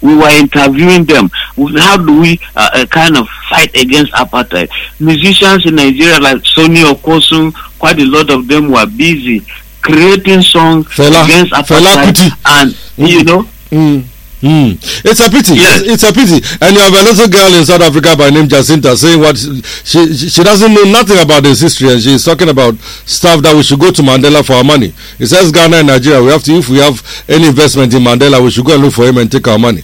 We were interviewing them. How do we kind of fight against apartheid? Musicians in Nigeria like Sonny Okosun, quite a lot of them were busy creating songs against apartheid, and you know. It's a pity. Yes. It's a pity. And you have a little girl in South Africa by name Jacinta saying what she doesn't know nothing about this history, and she's talking about stuff that we should go to Mandela for our money. It says Ghana and Nigeria, if we have any investment in Mandela, we should go and look for him and take our money.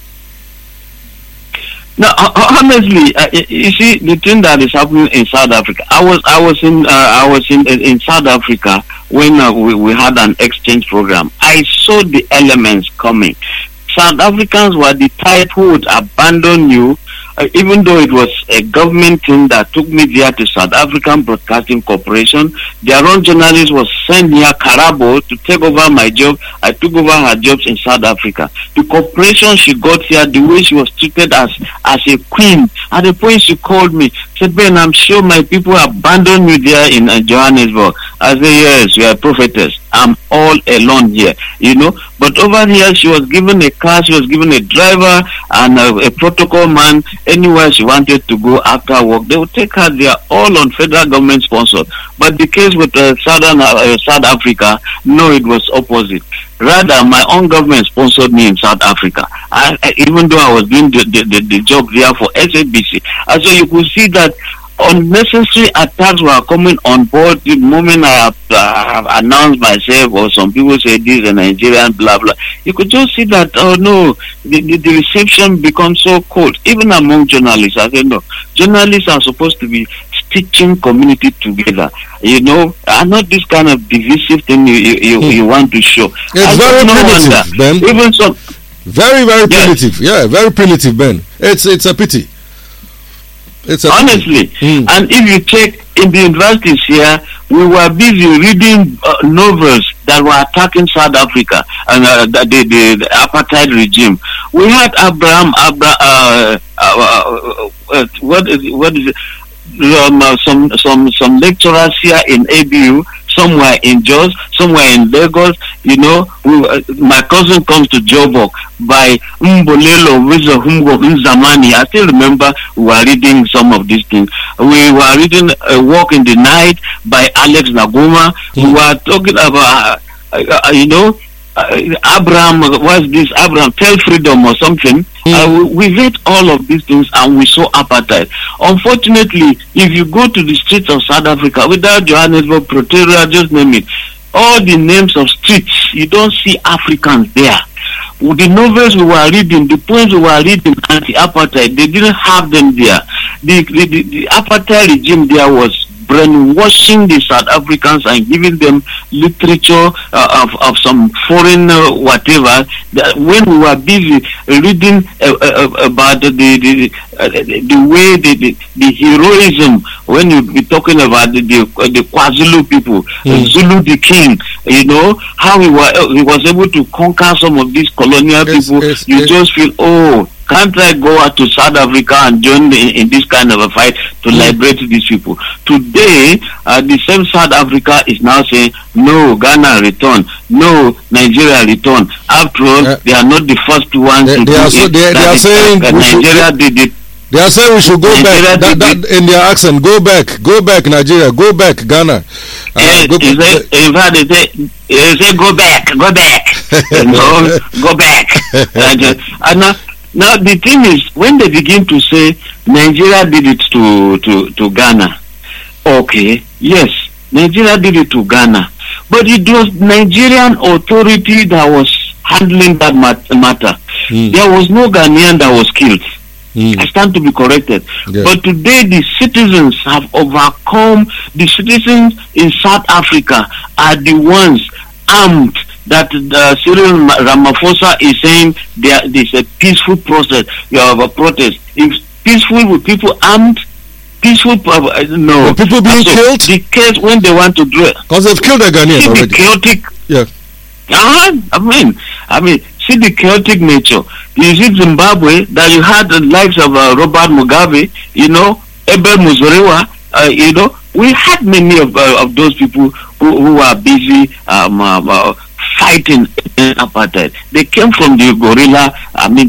No, honestly, you see the thing that is happening in South Africa. I was in South Africa when we had an exchange program. I saw the elements coming. South Africans were the type who would abandon you, even though it was a government thing that took me there to South African Broadcasting Corporation. Their own journalist was sent near Karabo to take over my job. I took over her jobs in South Africa. The corporation she got here, the way she was treated as a queen. At the point she called me, said, Ben, I'm sure my people abandoned you there in Johannesburg. I said, yes, you are a prophetess. I'm all alone here, you know. But over here, she was given a car, she was given a driver and a protocol man. Anywhere she wanted to go after work, they would take her there, all on federal government sponsored. But the case with South Africa, no, it was opposite. Rather, my own government sponsored me in South Africa. Even though I was doing the job there for SABC. And so you could see that unnecessary attacks were coming on board the moment I have announced myself, or some people say this is a Nigerian, blah blah. You could just see that, oh no, the reception becomes so cold, even among journalists. I said no, journalists are supposed to be stitching community together, you know, and not this kind of divisive thing you want to show. It's very primitive, Ben. Even so, very primitive. Yeah, very primitive, Ben. It's a pity. Honestly, and if you check in the universities here, we were busy reading novels that were attacking South Africa and the apartheid regime. We had some lecturers here in ABU, somewhere in Jos, somewhere in Lagos. You know, my cousin comes to Joburg by Mbolelo Wizohumgo Nzamani. I still remember we were reading some of these things. We were reading A Walk in the Night by Alex Naguma. We were talking about, you know, Abraham, what's this? Abraham, Tell Freedom or something. We read all of these things and we saw apartheid. Unfortunately, if you go to the streets of South Africa, without Johannesburg, Pretoria, just name it, all the names of streets, you don't see Africans there. The novels we were reading, the poems we were reading anti-apartheid, they didn't have them there. The apartheid regime there was brainwashing the South Africans and giving them literature of some foreign whatever. That when we were busy reading about the way the heroism, when you be talking about the KwaZulu people, Zulu the king, you know how he was able to conquer some of these colonial people. You just feel, oh, can't I go out to South Africa and join in this kind of a fight to liberate these people? Today, the same South Africa is now saying, no, Ghana return, no, Nigeria return. After all, they are not the first ones to do it. They are saying Nigeria did it. They are saying we should go back. That in their accent, go back, Nigeria, go back, Ghana. In fact, they say go back, no, go back. And now the thing is, when they begin to say Nigeria did it to Ghana, okay, yes, Nigeria did it to Ghana, but it was Nigerian authority that was handling that matter. There was no Ghanaian that was killed. I stand to be corrected. Yeah. But today the citizens have overcome. The citizens in South Africa are the ones armed. That Cyril Ramaphosa is saying there's a peaceful process. You have a protest. If peaceful with people armed, peaceful, no. The people being killed? The case when they want to do it. Because they've killed the Ghanaians already. The chaotic. Yeah. I mean, see the chaotic nature. You see Zimbabwe, that you had the likes of Robert Mugabe, you know, Ebel Muzorewa, you know, we had many of those people who were busy fighting apartheid. They came from the guerrilla,